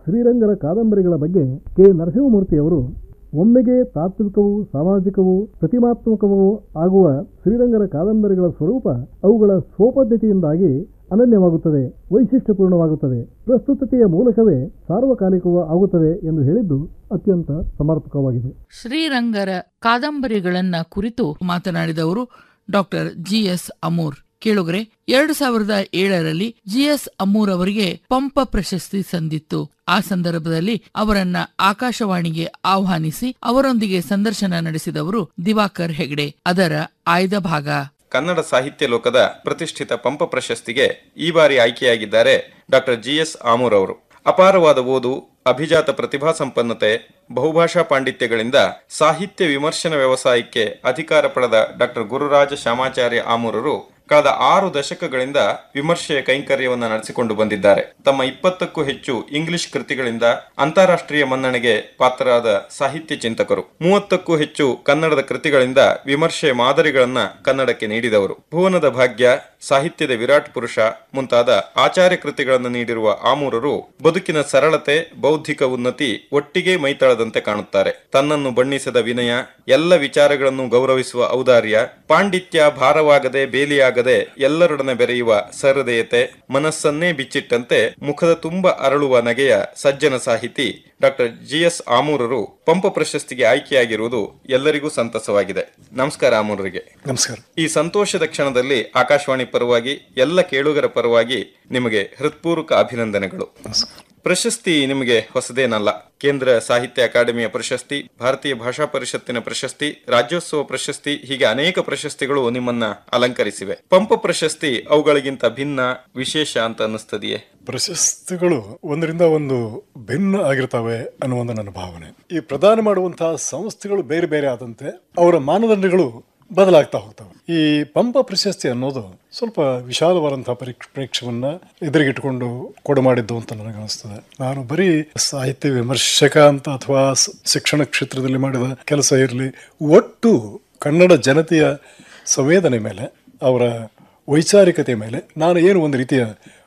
ಶ್ರೀರಂಗರ ಕಾದಂಬರಿಗಳ ಬಗ್ಗೆ ಕೆ ನರಸಿಂಹಮೂರ್ತಿಯವರು ಒಮ್ಮೆಗೆ ತಾತ್ವಿಕವೂ ಸಾಮಾಜಿಕವೂ ಪ್ರತಿಮಾತ್ಮಕವೂ ಆಗುವ ಶ್ರೀರಂಗರ ಕಾದಂಬರಿಗಳ ಸ್ವರೂಪ ಅವುಗಳ ಸ್ವಪದ್ಧತಿಯಿಂದಾಗಿ ಅನನ್ಯವಾಗುತ್ತದೆ, ವೈಶಿಷ್ಟ್ಯಪೂರ್ಣವಾಗುತ್ತದೆ, ಪ್ರಸ್ತುತತೆಯ ಮೂಲಕವೇ ಸಾರ್ವಕಾಲಿಕವೂ ಆಗುತ್ತದೆ ಎಂದು ಹೇಳಿದ್ದು ಅತ್ಯಂತ ಸಮರ್ಪಕವಾಗಿದೆ. ಶ್ರೀರಂಗರ ಕಾದಂಬರಿಗಳನ್ನ ಕುರಿತು ಮಾತನಾಡಿದವರು ಡಾಕ್ಟರ್ ಜಿಎಸ್ ಅಮೂರ್. ಕೇಳುಗರೆ, 2007ರಲ್ಲಿ ಜಿಎಸ್ ಅಮೂರ್ ಅವರಿಗೆ ಪಂಪ ಪ್ರಶಸ್ತಿ ಸಂದಿತ್ತು. ಆ ಸಂದರ್ಭದಲ್ಲಿ ಅವರನ್ನ ಆಕಾಶವಾಣಿಗೆ ಆಹ್ವಾನಿಸಿ ಅವರೊಂದಿಗೆ ಸಂದರ್ಶನ ನಡೆಸಿದವರು ದಿವಾಕರ್ ಹೆಗ್ಡೆ. ಅದರ ಆಯ್ದ ಭಾಗ. ಕನ್ನಡ ಸಾಹಿತ್ಯ ಲೋಕದ ಪ್ರತಿಷ್ಠಿತ ಪಂಪ ಪ್ರಶಸ್ತಿಗೆ ಈ ಬಾರಿ ಆಯ್ಕೆಯಾಗಿದ್ದಾರೆ ಡಾಕ್ಟರ್ ಜಿಎಸ್ ಆಮೂರ್ ಅವರು. ಅಪಾರವಾದ ಓದು, ಅಭಿಜಾತ ಪ್ರತಿಭಾ ಸಂಪನ್ನತೆ, ಬಹುಭಾಷಾ ಪಾಂಡಿತ್ಯಗಳಿಂದ ಸಾಹಿತ್ಯ ವಿಮರ್ಶನ ವ್ಯವಸಾಯಕ್ಕೆ ಅಧಿಕಾರ ಪಡೆದ ಡಾಕ್ಟರ್ ಗುರುರಾಜ ಶ್ಯಾಮಾಚಾರ್ಯ ಆಮೂರರು ಕಳೆದ 6 ದಶಕಗಳಿಂದ ವಿಮರ್ಶೆಯ ಕೈಂಕರ್ಯವನ್ನು ನಡೆಸಿಕೊಂಡು ಬಂದಿದ್ದಾರೆ. ತಮ್ಮ 20ಕ್ಕೂ ಹೆಚ್ಚು ಇಂಗ್ಲಿಷ್ ಕೃತಿಗಳಿಂದ ಅಂತಾರಾಷ್ಟ್ರೀಯ ಮನ್ನಣೆಗೆ ಪಾತ್ರರಾದ ಸಾಹಿತ್ಯ ಚಿಂತಕರು. 30ಕ್ಕೂ ಹೆಚ್ಚು ಕನ್ನಡದ ಕೃತಿಗಳಿಂದ ವಿಮರ್ಶೆಯ ಮಾದರಿಗಳನ್ನ ಕನ್ನಡಕ್ಕೆ ನೀಡಿದವರು. ಭುವನದ ಭಾಗ್ಯ, ಸಾಹಿತ್ಯದ ವಿರಾಟ್ ಪುರುಷ ಮುಂತಾದ ಆಚಾರ್ಯ ಕೃತಿಗಳನ್ನು ನೀಡಿರುವ ಆಮೂರರು ಬದುಕಿನ ಸರಳತೆ, ಬೌದ್ಧಿಕ ಉನ್ನತಿ ಒಟ್ಟಿಗೆ ಮೈತಳದಂತೆ ಕಾಣುತ್ತಾರೆ. ತನ್ನನ್ನು ಬಣ್ಣಿಸದ ವಿನಯ, ಎಲ್ಲ ವಿಚಾರಗಳನ್ನು ಗೌರವಿಸುವ ಔದಾರ್ಯ, ಪಾಂಡಿತ್ಯ ಭಾರವಾಗದೆ ಬೇಲಿಯಾಗದೆ ಎಲ್ಲರೊಡನೆ ಬೆರೆಯುವ ಸಹೃದಯತೆ, ಮನಸ್ಸನ್ನೇ ಬಿಚ್ಚಿಟ್ಟಂತೆ ಮುಖದ ತುಂಬ ಅರಳುವ ನಗೆಯ ಸಜ್ಜನ ಸಾಹಿತಿ ಡಾಕ್ಟರ್ ಜಿಎಸ್ ಆಮೂರರು ಪಂಪ ಪ್ರಶಸ್ತಿಗೆ ಆಯ್ಕೆಯಾಗಿರುವುದು ಎಲ್ಲರಿಗೂ ಸಂತಸವಾಗಿದೆ. ನಮಸ್ಕಾರ ಆಮೂರರಿಗೆ. ನಮಸ್ಕಾರ. ಈ ಸಂತೋಷದ ಕ್ಷಣದಲ್ಲಿ ಆಕಾಶವಾಣಿ ಪರವಾಗಿ ಎಲ್ಲ ಕೇಳುಗರ ಪರವಾಗಿ ನಿಮಗೆ ಹೃತ್ಪೂರ್ವಕ ಅಭಿನಂದನೆಗಳು. ಪ್ರಶಸ್ತಿ ನಿಮಗೆ ಹೊಸದೇನಲ್ಲ. ಕೇಂದ್ರ ಸಾಹಿತ್ಯ ಅಕಾಡೆಮಿಯ ಪ್ರಶಸ್ತಿ, ಭಾರತೀಯ ಭಾಷಾ ಪರಿಷತ್ತಿನ ಪ್ರಶಸ್ತಿ, ರಾಜ್ಯೋತ್ಸವ ಪ್ರಶಸ್ತಿ, ಹೀಗೆ ಅನೇಕ ಪ್ರಶಸ್ತಿಗಳು ನಿಮ್ಮನ್ನ ಅಲಂಕರಿಸಿವೆ. ಪಂಪ ಪ್ರಶಸ್ತಿ ಅವುಗಳಿಗಿಂತ ಭಿನ್ನ, ವಿಶೇಷ ಅಂತ ಅನ್ನಿಸ್ತದೆಯೇ? ಪ್ರಶಸ್ತಿಗಳು ಒಂದರಿಂದ ಒಂದು ಭಿನ್ನ ಆಗಿರ್ತವೆ ಅನ್ನುವಂಥ ನನ್ನ ಭಾವನೆ. ಈ ಪ್ರದಾನ ಮಾಡುವಂತಹ ಸಂಸ್ಥೆಗಳು ಬೇರೆ ಬೇರೆ ಆದಂತೆ ಅವರ ಮಾನದಂಡಗಳು ಬದಲಾಗ್ತಾ ಹೋಗ್ತವೆ. ಈ ಪಂಪ ಪ್ರಶಸ್ತಿ ಅನ್ನೋದು ಸ್ವಲ್ಪ ವಿಶಾಲವಾದಂತಹ ಪ್ರೇಕ್ಷವನ್ನ ಎದುರಿಗಿಟ್ಟುಕೊಂಡು ಕೊಡಮಾಡಿದ್ದು ಅಂತ ನನಗನ್ನಿಸ್ತದೆ. ನಾನು ಬರೀ ಸಾಹಿತ್ಯ ವಿಮರ್ಶಕ ಅಂತ ಅಥವಾ ಶಿಕ್ಷಣ ಕ್ಷೇತ್ರದಲ್ಲಿ ಮಾಡಿದ ಕೆಲಸ ಇರಲಿ, ಒಟ್ಟು ಕನ್ನಡ ಜನತೆಯ ಸಂವೇದನೆ ಮೇಲೆ, ಅವರ ವೈಚಾರಿಕತೆ ಮೇಲೆ ನಾನು ಏನು ಒಂದು ರೀತಿಯ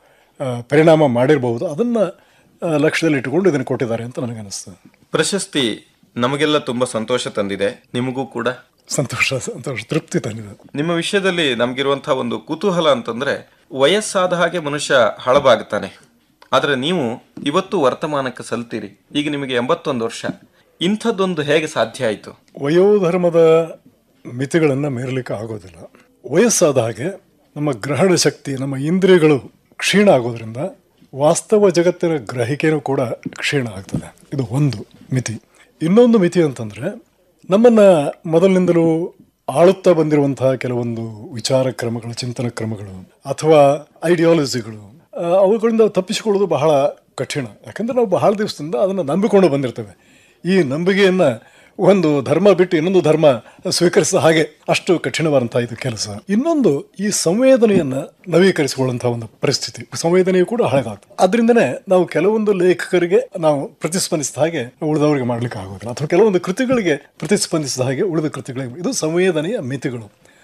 ಪರಿಣಾಮ ಮಾಡಿರಬಹುದು ಅದನ್ನು ಲಕ್ಷ್ಯದಲ್ಲಿ ಇಟ್ಟುಕೊಂಡು ಇದನ್ನು ಕೊಟ್ಟಿದ್ದಾರೆ ಅಂತ ನನಗನ್ನಿಸ್ತದೆ. ಪ್ರಶಸ್ತಿ ನಮಗೆಲ್ಲ ತುಂಬಾ ಸಂತೋಷ ತಂದಿದೆ, ನಿಮಗೂ ಕೂಡ ಸಂತೋಷ ತೃಪ್ತಿ ತಂದಿದೆ. ನಿಮ್ಮ ವಿಷಯದಲ್ಲಿ ನಮ್ಗಿರುವಂತಹ ಒಂದು ಕುತೂಹಲ ಅಂತಂದ್ರೆ, ವಯಸ್ಸಾದ ಹಾಗೆ ಮನುಷ್ಯ ಹಳಬಾಗುತ್ತಾನೆ, ಆದ್ರೆ ನೀವು ಇವತ್ತು ವರ್ತಮಾನಕ್ಕೆ ಸಲ್ತೀರಿ. ಈಗ ನಿಮಗೆ 81 ವರ್ಷ. ಇಂಥದ್ದೊಂದು ಹೇಗೆ ಸಾಧ್ಯ ಆಯಿತು? ವಯೋಧರ್ಮದ ಮಿತಿಗಳನ್ನು ಮೀರಲಿಕ್ಕೆ ಆಗೋದಿಲ್ಲ. ವಯಸ್ಸಾದ ಹಾಗೆ ನಮ್ಮ ಗ್ರಹಣ ಶಕ್ತಿ, ನಮ್ಮ ಇಂದ್ರಿಯಗಳು ಕ್ಷೀಣ ಆಗೋದ್ರಿಂದ ವಾಸ್ತವ ಜಗತ್ತಿನ ಗ್ರಹಿಕೆನೂ ಕೂಡ ಕ್ಷೀಣ ಆಗ್ತದೆ. ಇದು ಒಂದು ಮಿತಿ. ಇನ್ನೊಂದು ಮಿತಿ ಅಂತಂದರೆ, ನಮ್ಮನ್ನು ಮೊದಲಿನಿಂದಲೂ ಆಳುತ್ತಾ ಬಂದಿರುವಂತಹ ಕೆಲವೊಂದು ವಿಚಾರ ಕ್ರಮಗಳು, ಚಿಂತನ ಕ್ರಮಗಳು ಅಥವಾ ಐಡಿಯಾಲಜಿಗಳು, ಅವುಗಳಿಂದ ತಪ್ಪಿಸಿಕೊಳ್ಳೋದು ಬಹಳ ಕಠಿಣ. ಯಾಕಂದರೆ ನಾವು ಬಹಳ ದಿವಸದಿಂದ ಅದನ್ನು ನಂಬಿಕೊಂಡು ಬಂದಿರ್ತೇವೆ. ಈ ನಂಬಿಕೆಯನ್ನು ಒಂದು ಧರ್ಮ ಬಿಟ್ಟು ಇನ್ನೊಂದು ಧರ್ಮ ಸ್ವೀಕರಿಸಿದ ಹಾಗೆ ಅಷ್ಟು ಕಠಿಣವಾದಂತಹ ಇದು ಕೆಲಸ. ಇನ್ನೊಂದು, ಈ ಸಂವೇದನೆಯನ್ನು ನವೀಕರಿಸಿಕೊಳ್ಳುವಂತಹ ಒಂದು ಪರಿಸ್ಥಿತಿ, ಸಂವೇದನೆಯು ಕೂಡ ಹಳೆದಾಗ್ತದೆ. ಅದರಿಂದನೇ ನಾವು ಕೆಲವೊಂದು ಲೇಖಕರಿಗೆ ನಾವು ಪ್ರತಿಸ್ಪಂದಿಸಿದ ಹಾಗೆ ಉಳಿದವರಿಗೆ ಮಾಡ್ಲಿಕ್ಕೆ ಆಗೋದಿಲ್ಲ, ಅಥವಾ ಕೆಲವೊಂದು ಕೃತಿಗಳಿಗೆ ಪ್ರತಿಸ್ಪಂದಿಸಿದ ಹಾಗೆ ಉಳಿದ ಕೃತಿಗಳಿಗೆ. ಇದು ಸಂವೇದನೆಯ ಮಿತಿಗಳು.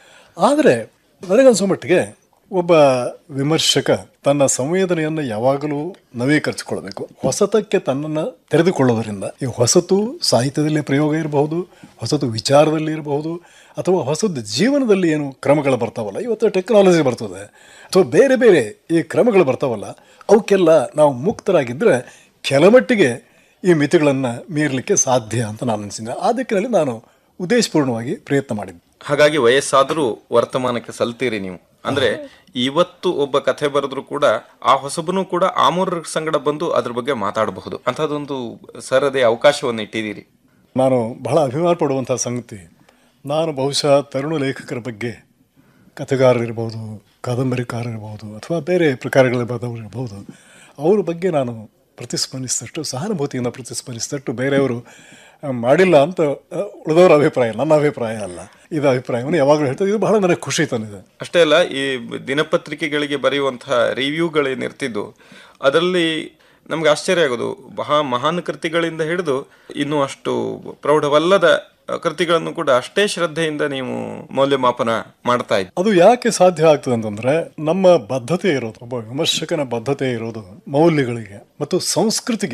ಆದರೆ ನನಗನ್ಸೋ ಮಟ್ಟಿಗೆ ಒಬ್ಬ ವಿಮರ್ಶಕ ತನ್ನ ಸಂವೇದನೆಯನ್ನು ಯಾವಾಗಲೂ ನವೀಕರಿಸಿಕೊಳ್ಬೇಕು. ಹೊಸತಕ್ಕೆ ತನ್ನನ್ನು ತೆರೆದುಕೊಳ್ಳೋದರಿಂದ, ಈ ಹೊಸತು ಸಾಹಿತ್ಯದಲ್ಲಿ ಪ್ರಯೋಗ ಇರಬಹುದು, ಹೊಸತು ವಿಚಾರದಲ್ಲಿ ಇರಬಹುದು, ಅಥವಾ ಹೊಸದು ಜೀವನದಲ್ಲಿ ಏನು ಕ್ರಮಗಳು ಬರ್ತಾವಲ್ಲ, ಇವತ್ತು ಟೆಕ್ನಾಲಜಿ ಬರ್ತದೆ, ಅಥವಾ ಬೇರೆ ಬೇರೆ ಈ ಕ್ರಮಗಳು ಬರ್ತಾವಲ್ಲ, ಅವಕ್ಕೆಲ್ಲ ನಾವು ಮುಕ್ತರಾಗಿದ್ದರೆ ಕೆಲಮಟ್ಟಿಗೆ ಈ ಮಿತಿಗಳನ್ನು ಮೀರಲಿಕ್ಕೆ ಸಾಧ್ಯ ಅಂತ ನಾನು ಅನಿಸಿದೆ. ಆ ದಿಕ್ಕಿನಲ್ಲಿ ನಾನು ಉದ್ದೇಶಪೂರ್ಣವಾಗಿ ಪ್ರಯತ್ನ ಮಾಡಿದ್ದೆ. ಹಾಗಾಗಿ ವಯಸ್ಸಾದರೂ ವರ್ತಮಾನಕ್ಕೆ ಸಲ್ತೀರಿ ನೀವು. ಅಂದ್ರೆ ಇವತ್ತು ಒಬ್ಬ ಕಥೆ ಬರೆದ್ರು ಕೂಡ ಆ ಹೊಸಬನು ಕೂಡ ಆಮೂರರ ಸಂಗಡ ಬಂದು ಅದ್ರ ಬಗ್ಗೆ ಮಾತಾಡಬಹುದು ಅಂಥದ್ದೊಂದು ಸರದೇ ಅವಕಾಶವನ್ನು ಇಟ್ಟಿದ್ದೀರಿ. ನಾನು ಬಹಳ ಅಭಿಮಾನ ಪಡುವಂತಹ ಸಂಗತಿ, ನಾನು ಬಹುಶಃ ತರುಣ ಲೇಖಕರ ಬಗ್ಗೆ, ಕಥೆಗಾರರಿರ್ಬೋದು, ಕಾದಂಬರಿಕಾರರಿರ್ಬೋದು, ಅಥವಾ ಬೇರೆ ಪ್ರಕಾರಗಳ ಬರೆದವರಿರ್ಬೋದು, ಅವ್ರ ಬಗ್ಗೆ ನಾನು ಪ್ರತಿಸ್ಪಂದಿಸಿದಷ್ಟು, ಸಹಾನುಭೂತಿಯಿಂದ ಪ್ರತಿಸ್ಪಂದಿಸಿದಷ್ಟು ಬೇರೆಯವರು ಮಾಡಿಲ್ಲ ಅಂತ ಉಳಿದವರ ಅಭಿಪ್ರಾಯ, ನನ್ನ ಅಭಿಪ್ರಾಯ ಅಲ್ಲ. ಇದು ಅಭಿಪ್ರಾಯವನ್ನು ಯಾವಾಗಲೂ ಹೇಳ್ತಾರೆ. ಇದು ಬಹಳ ನನಗೆ ಖುಷಿ ತಂದಿದೆ. ಅಷ್ಟೇ ಅಲ್ಲ, ಈ ದಿನಪತ್ರಿಕೆಗಳಿಗೆ ಬರೆಯುವಂತಹ ರಿವ್ಯೂಗಳೇನಿರ್ತಿದ್ದು ಅದರಲ್ಲಿ ನಮ್ಗೆ ಆಶ್ಚರ್ಯ ಆಗೋದು, ಮಹಾನ್ ಕೃತಿಗಳಿಂದ ಹಿಡಿದು ಇನ್ನೂ ಅಷ್ಟು ಪ್ರೌಢವಲ್ಲದ ಕೃತಿಗಳನ್ನು ಕೂಡ ಅಷ್ಟೇ ಶ್ರದ್ಧೆಯಿಂದ ನೀವು ಮೌಲ್ಯಮಾಪನ ಮಾಡ್ತಾ ಇದ್ದೀವಿ. ಅದು ಯಾಕೆ ಸಾಧ್ಯ ಆಗ್ತದೆ ಅಂತಂದ್ರೆ, ನಮ್ಮ ಬದ್ಧತೆ ಇರೋದು, ಒಬ್ಬ ವಿಮರ್ಶಕನ ಬದ್ಧತೆ ಇರೋದು ಮೌಲ್ಯಗಳಿಗೆ ಮತ್ತು ಸಂಸ್ಕೃತಿಗೆ.